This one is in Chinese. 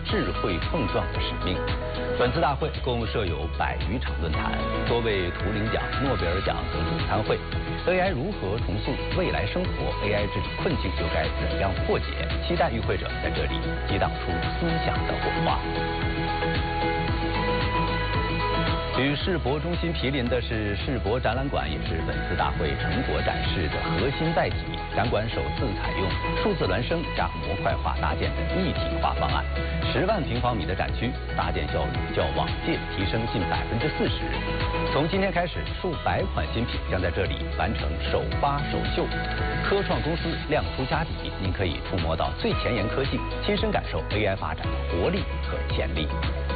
智慧碰撞的使命。本次大会共设有100余场论坛，多位图灵奖、诺贝尔奖等主参会。AI 如何重塑未来生活？AI 这种困境又该怎样破解？期待与会者在这里激荡出思想的火花。与世博中心毗邻的是世博展览馆，也是本次大会成果展示的核心载体。展馆首次采用数字孪生加模块化搭建的一体化方案，10万平方米的展区，搭建效率较往届提升近40%。从今天开始，数百款新品将在这里完成首发首秀。科创公司亮出家底，您可以触摸到最前沿科技，亲身感受 AI 发展的活力和潜力。